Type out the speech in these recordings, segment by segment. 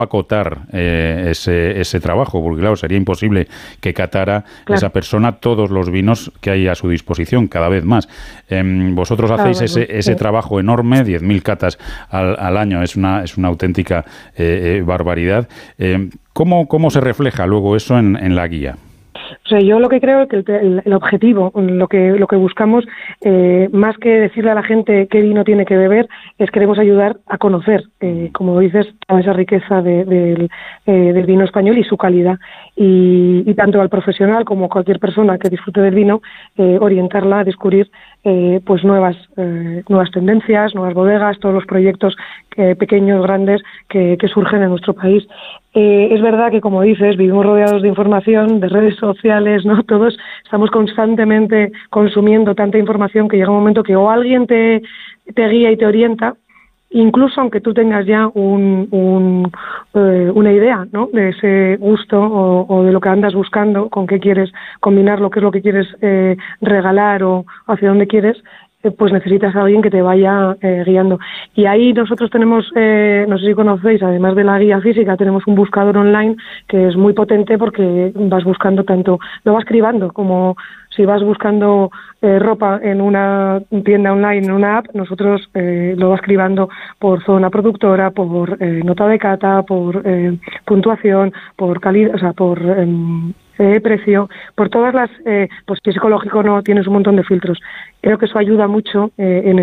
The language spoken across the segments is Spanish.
acotar ese trabajo, porque claro, sería imposible que catara esa persona todos los vinos que hay a su disposición, cada vez más. Vosotros hacéis ese trabajo enorme, 10.000 catas al año, es una auténtica barbaridad. ¿Cómo se refleja luego eso en la guía? O sea, yo lo que creo es que el objetivo, lo que buscamos, más que decirle a la gente qué vino tiene que beber, es queremos ayudar a conocer, como dices, toda esa riqueza del vino español y su calidad. Y tanto al profesional como a cualquier persona que disfrute del vino, orientarla a descubrir pues nuevas tendencias, nuevas bodegas, todos los proyectos pequeños, grandes, que surgen en nuestro país. Es verdad que, como dices, vivimos rodeados de información, de redes sociales, ¿no? Todos estamos constantemente consumiendo tanta información que llega un momento que o alguien te guía y te orienta, incluso aunque tú tengas ya una idea, ¿no?, de ese gusto o de lo que andas buscando, con qué quieres combinarlo, qué es lo que quieres regalar o hacia dónde quieres, pues necesitas a alguien que te vaya guiando. Y ahí nosotros tenemos, no sé si conocéis, además de la guía física, tenemos un buscador online que es muy potente porque vas buscando tanto, lo vas cribando, como si vas buscando ropa en una tienda online, en una app, nosotros lo vas cribando por zona productora, por nota de cata, por puntuación, por calidad, o sea, por precio, por todas las, pues si es ecológico no, tienes un montón de filtros. Creo que eso ayuda mucho en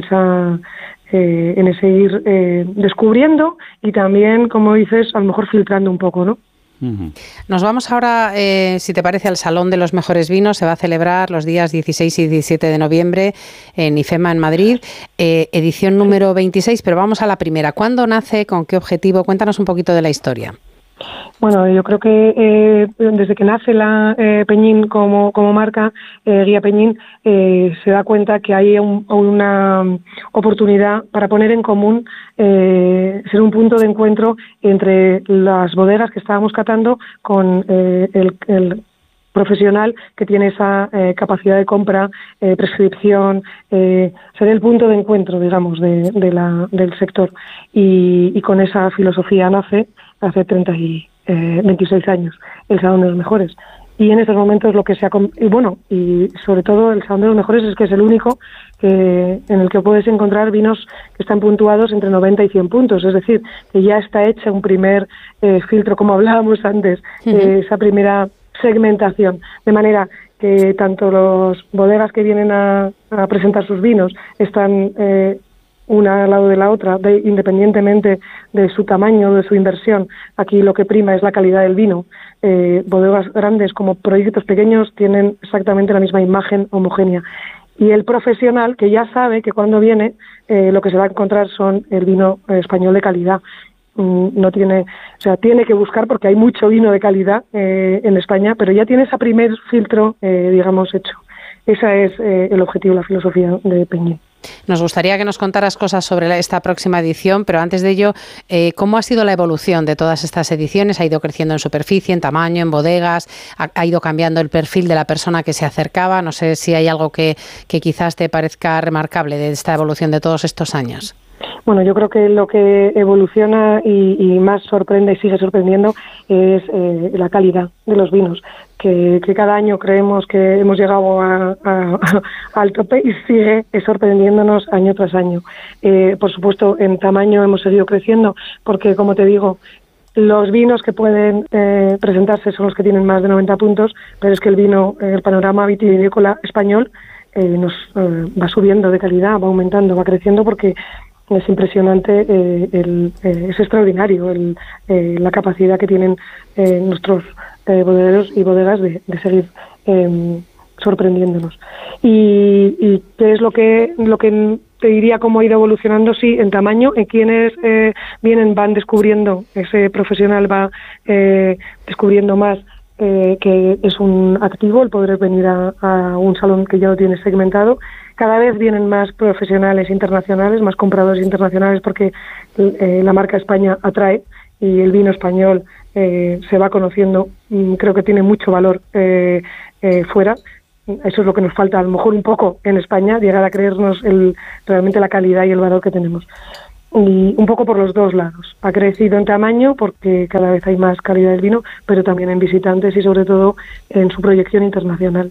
ese ir descubriendo y también, como dices, a lo mejor filtrando un poco, ¿no? Nos vamos ahora, si te parece, al Salón de los Mejores Vinos. Se va a celebrar los días 16 y 17 de noviembre en IFEMA, en Madrid, edición número 26, pero vamos a la primera. ¿Cuándo nace? ¿Con qué objetivo? Cuéntanos un poquito de la historia. Bueno, yo creo que desde que nace la Peñín como marca, Guía Peñín, se da cuenta que hay una oportunidad para poner en común, ser un punto de encuentro entre las bodegas que estábamos catando con el profesional que tiene esa capacidad de compra, prescripción, ser el punto de encuentro, digamos, del sector. Y con esa filosofía nace hace 26 años el Salón de los Mejores. Y en estos momentos lo que se ha... y sobre todo el Salón de los Mejores es que es el único en el que puedes encontrar vinos que están puntuados entre 90 y 100 puntos. Es decir, que ya está hecha un primer filtro, como hablábamos antes, esa primera segmentación. De manera que tanto los bodegas que vienen a presentar sus vinos están una al lado de la otra, independientemente de su tamaño, de su inversión. Aquí lo que prima es la calidad del vino. Bodegas grandes como proyectos pequeños tienen exactamente la misma imagen homogénea. Y el profesional, que ya sabe que cuando viene lo que se va a encontrar son el vino español de calidad. No tiene, o sea, tiene que buscar, porque hay mucho vino de calidad en España, pero ya tiene ese primer filtro, digamos, hecho. Ese es el objetivo, la filosofía de Peñín. Nos gustaría que nos contaras cosas sobre esta próxima edición, pero antes de ello, ¿cómo ha sido la evolución de todas estas ediciones? ¿Ha ido creciendo en superficie, en tamaño, en bodegas? ¿Ha ido cambiando el perfil de la persona que se acercaba? No sé si hay algo que quizás te parezca remarcable de esta evolución de todos estos años. Bueno, yo creo que lo que evoluciona y más sorprende y sigue sorprendiendo es la calidad de los vinos, que cada año creemos que hemos llegado al tope y sigue sorprendiéndonos año tras año. Por supuesto, en tamaño hemos seguido creciendo porque, como te digo, los vinos que pueden presentarse son los que tienen más de 90 puntos, pero es que el panorama vitivinícola español nos va subiendo de calidad, va aumentando, va creciendo porque es impresionante, es extraordinario la capacidad que tienen nuestros bodegueros y bodegas de seguir sorprendiéndonos. ¿Y qué es lo que te diría cómo ha ido evolucionando? Sí, en tamaño, en quienes van descubriendo, ese profesional va descubriendo más que es un activo el poder venir a un salón que ya lo tiene segmentado. Cada vez vienen más profesionales internacionales, más compradores internacionales, porque la marca España atrae y el vino español se va conociendo. Creo que tiene mucho valor fuera. Eso es lo que nos falta, a lo mejor un poco en España, llegar a creernos realmente la calidad y el valor que tenemos. y un poco por los dos lados. Ha crecido en tamaño porque cada vez hay más calidad del vino, pero también en visitantes y sobre todo en su proyección internacional.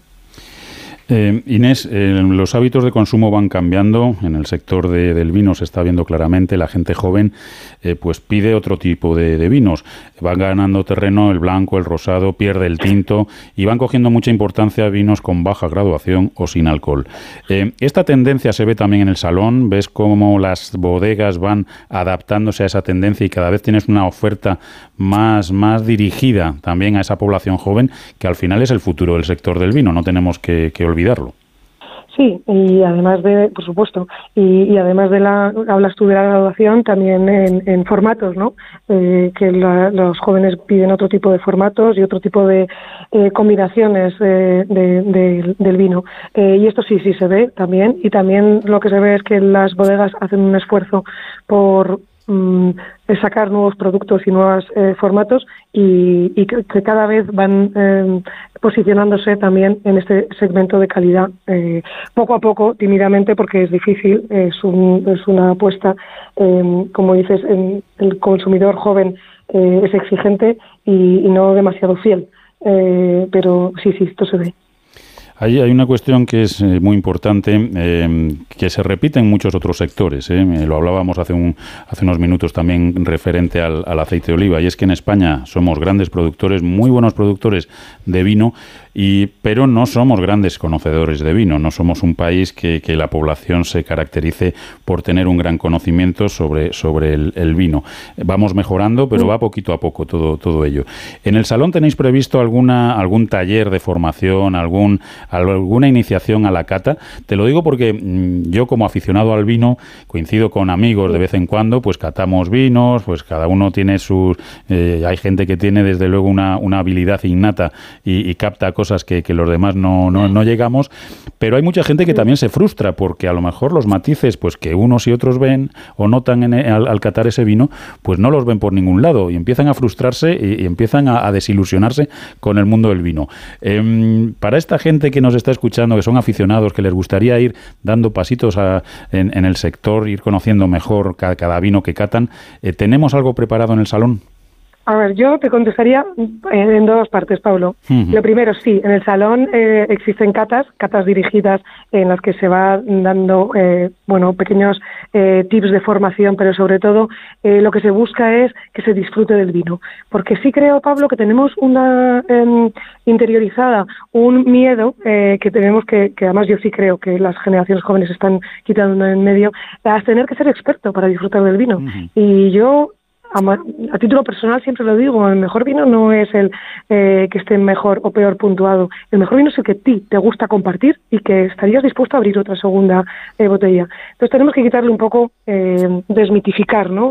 Inés, los hábitos de consumo van cambiando. En el sector del vino se está viendo claramente. La gente joven pues pide otro tipo de vinos. Van ganando terreno el blanco, el rosado, pierde el tinto y van cogiendo mucha importancia vinos con baja graduación o sin alcohol. Esta tendencia se ve también en el salón. Ves cómo las bodegas van adaptándose a esa tendencia y cada vez tienes una oferta más dirigida también a esa población joven, que al final es el futuro del sector del vino. No tenemos que olvidarlo. Sí, y además de, por supuesto, y además de hablas tú de la graduación, también en formatos, ¿no? Que los jóvenes piden otro tipo de formatos y otro tipo de combinaciones del vino. Y esto sí se ve también, y también lo que se ve es que las bodegas hacen un esfuerzo por sacar nuevos productos y nuevos formatos y que cada vez van posicionándose también en este segmento de calidad, poco a poco, tímidamente, porque es difícil, es una apuesta, como dices, el consumidor joven es exigente y no demasiado fiel, pero sí, esto se ve. Hay una cuestión que es muy importante, que se repite en muchos otros sectores. Lo hablábamos hace unos minutos también referente al aceite de oliva, y es que en España somos grandes productores, muy buenos productores de vino, pero no somos grandes conocedores de vino. No somos un país que la población se caracterice por tener un gran conocimiento sobre el vino. Vamos mejorando, pero va poquito a poco todo ello. ¿En el salón tenéis previsto algún taller de formación, alguna iniciación a la cata? Te lo digo porque yo, como aficionado al vino, coincido con amigos de vez en cuando, pues catamos vinos, pues cada uno tiene sus... hay gente que tiene desde luego una habilidad innata y capta cosas que los demás no llegamos, pero hay mucha gente que también se frustra porque a lo mejor los matices pues que unos y otros ven o notan al catar ese vino, pues no los ven por ningún lado y empiezan a frustrarse y empiezan a desilusionarse con el mundo del vino. Para esta gente que nos está escuchando, que son aficionados, que les gustaría ir dando pasitos en el sector, ir conociendo mejor cada vino que catan, ¿tenemos algo preparado en el salón? A ver, yo te contestaría en dos partes, Pablo. Uh-huh. Lo primero, sí, en el salón existen catas dirigidas en las que se va dando pequeños tips de formación, pero sobre todo lo que se busca es que se disfrute del vino. Porque sí creo, Pablo, que tenemos una interiorizada, un miedo que tenemos que además yo sí creo que las generaciones jóvenes están quitando en medio, a tener que ser experto para disfrutar del vino. Uh-huh. Y yo... A título personal siempre lo digo, el mejor vino no es el que esté mejor o peor puntuado. El mejor vino es el que a ti te gusta compartir y que estarías dispuesto a abrir otra segunda botella. Entonces tenemos que quitarle un poco, desmitificar, ¿no?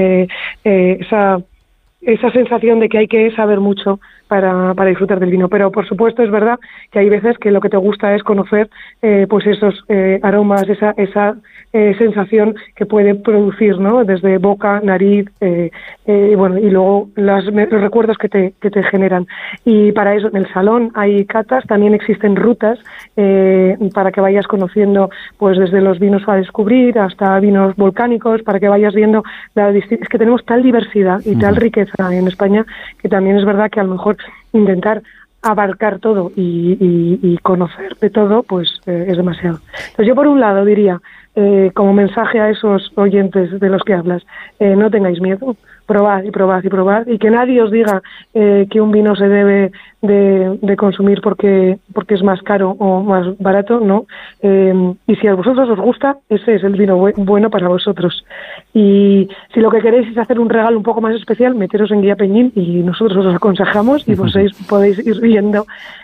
Esa sensación de que hay que saber mucho para disfrutar del vino, pero por supuesto es verdad que hay veces que lo que te gusta es conocer pues esos aromas, esa sensación que puede producir, ¿no? Desde boca, nariz, y luego los recuerdos que te generan. Y para eso en el salón hay catas, también existen rutas para que vayas conociendo, pues desde los vinos a descubrir hasta vinos volcánicos, para que vayas viendo es que tenemos tal diversidad y tal riqueza en España que también es verdad que a lo mejor intentar abarcar todo y conocer de todo, pues es demasiado. Entonces yo por un lado diría, como mensaje a esos oyentes de los que hablas, no tengáis miedo, probad y probad y probad, y que nadie os diga que un vino se debe de consumir porque es más caro o más barato, no. Y si a vosotros os gusta, ese es el vino bueno para vosotros. Y si lo que queréis es hacer un regalo un poco más especial, meteros en Guía Peñín y nosotros os aconsejamos y podéis ir viendo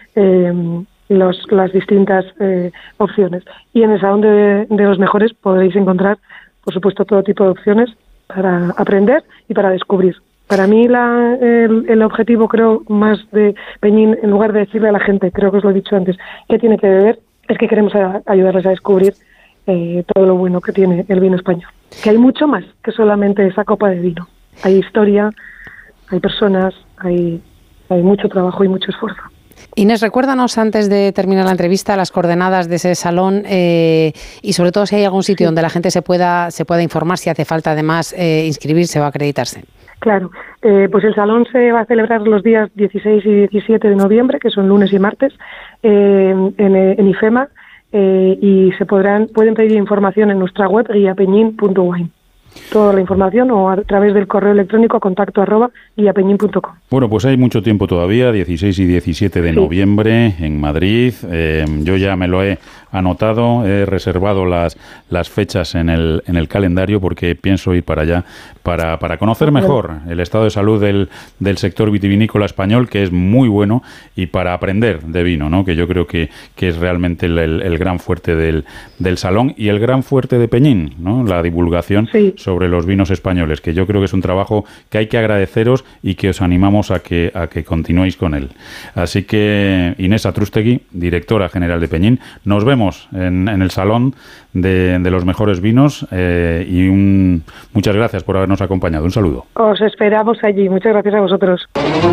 las distintas opciones. Y en el Salón de los Mejores podréis encontrar, por supuesto, todo tipo de opciones para aprender y para descubrir. Para mí el objetivo, creo, más de Peñín, en lugar de decirle a la gente, creo que os lo he dicho antes, qué tiene que beber, es que queremos ayudarles a descubrir todo lo bueno que tiene el vino español. Que hay mucho más que solamente esa copa de vino. Hay historia, hay personas, hay mucho trabajo y mucho esfuerzo. Inés, recuérdanos antes de terminar la entrevista las coordenadas de ese salón y sobre todo si hay algún sitio donde la gente se pueda informar si hace falta además inscribirse o acreditarse. Claro, pues el salón se va a celebrar los días 16 y 17 de noviembre, que son lunes y martes, en IFEMA, y pueden pedir información en nuestra web guiapeñin.wine. Toda la información o a través del correo electrónico contacto@guiapeñin.com. Bueno, pues hay mucho tiempo todavía, 16 y 17 de noviembre en Madrid. Yo ya me lo he anotado, he reservado las fechas en el calendario porque pienso ir para allá para conocer mejor el estado de salud del sector vitivinícola español, que es muy bueno, y para aprender de vino, ¿no? Que yo creo que es realmente el gran fuerte del salón y el gran fuerte de Peñín, ¿no? La divulgación sobre los vinos españoles, que yo creo que es un trabajo que hay que agradeceros y que os animamos a que continuéis con él. Así que Inés Atrústegui, directora general de Peñín, nos vemos en el Salón de los Mejores Vinos y muchas gracias por habernos acompañado. Un saludo. Os esperamos allí. Muchas gracias a vosotros.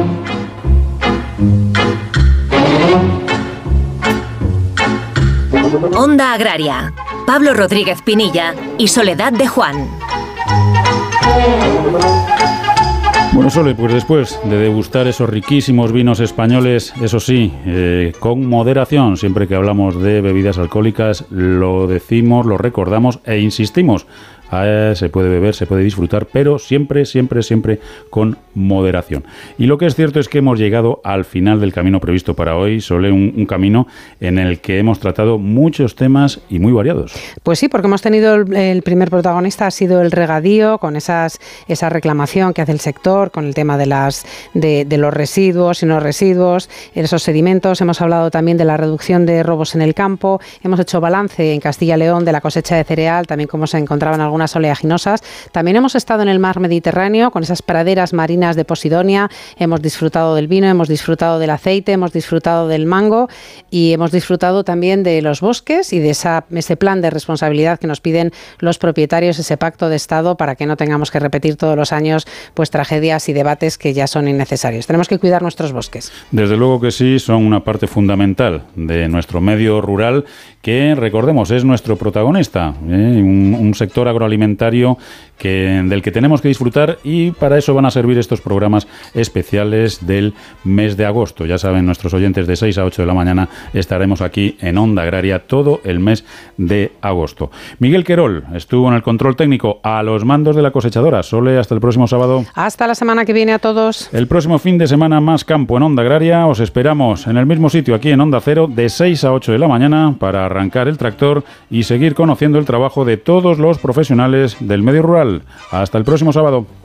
Onda Agraria. Pablo Rodríguez Pinilla y Soledad de Juan. Bueno, Sole, pues después de degustar esos riquísimos vinos españoles, eso sí, con moderación, siempre que hablamos de bebidas alcohólicas, lo decimos, lo recordamos e insistimos. Se puede beber, se puede disfrutar, pero siempre, siempre, siempre con moderación. Y lo que es cierto es que hemos llegado al final del camino previsto para hoy, Sole, un camino en el que hemos tratado muchos temas y muy variados. Pues sí, porque hemos tenido el primer protagonista, ha sido el regadío, con esa reclamación que hace el sector, con el tema de los residuos y no residuos, esos sedimentos. Hemos hablado también de la reducción de robos en el campo, hemos hecho balance en Castilla y León de la cosecha de cereal, también cómo se encontraban algunas oleaginosas. También hemos estado en el mar Mediterráneo con esas praderas marinas de Posidonia, hemos disfrutado del vino, hemos disfrutado del aceite, hemos disfrutado del mango y hemos disfrutado también de los bosques y de ese plan de responsabilidad que nos piden los propietarios, ese pacto de Estado para que no tengamos que repetir todos los años pues tragedias y debates que ya son innecesarios. Tenemos que cuidar nuestros bosques. Desde luego que sí, son una parte fundamental de nuestro medio rural que, recordemos, es nuestro protagonista, un sector agroalimentario del que tenemos que disfrutar, y para eso van a servir estos programas especiales del mes de agosto. Ya saben, nuestros oyentes, de 6 a 8 de la mañana estaremos aquí en Onda Agraria todo el mes de agosto. Miguel Querol estuvo en el control técnico a los mandos de la cosechadora. Sole, hasta el próximo sábado. Hasta la semana que viene a todos. El próximo fin de semana más campo en Onda Agraria. Os esperamos en el mismo sitio, aquí en Onda Cero, de 6 a 8 de la mañana para arrancar el tractor y seguir conociendo el trabajo de todos los profesionales del medio rural. Hasta el próximo sábado.